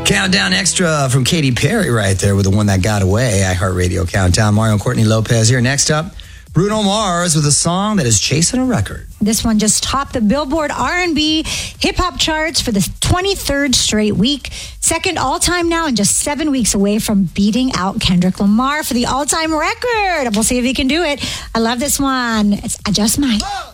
Countdown Extra from Katy Perry right there with the one that got away. iHeartRadio Countdown. Mario and Courtney Lopez here. Next up, Bruno Mars with a song that is chasing a record. This one just topped the Billboard R&B hip-hop charts for the 23rd straight week. Second all-time now and just 7 weeks away from beating out Kendrick Lamar for the all-time record. We'll see if he can do it. I love this one. It's I Just Might.